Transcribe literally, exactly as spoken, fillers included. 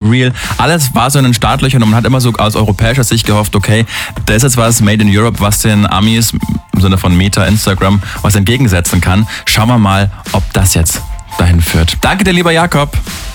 Real. Alles war so in den Startlöchern und man hat immer so aus europäischer Sicht gehofft, okay, da ist jetzt was Made in Europe, was den Amis im Sinne von Meta, Instagram, was entgegensetzen kann. Schauen wir mal, ob das jetzt dahin führt. Danke dir, lieber Jakob.